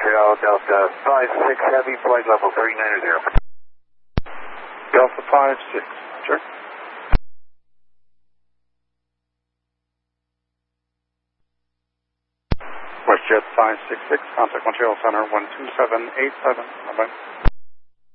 Montreal, Delta 56 Heavy, flight level 3900. Delta 56, sure. WestJet 566, contact Montreal Center 12787. Bye-bye.